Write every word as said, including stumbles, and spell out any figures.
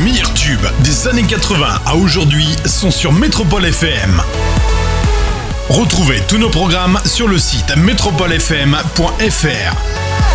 meilleurs tubes des années quatre-vingts à aujourd'hui sont sur Métropole F M. Retrouvez tous nos programmes sur le site métropole f m point f r.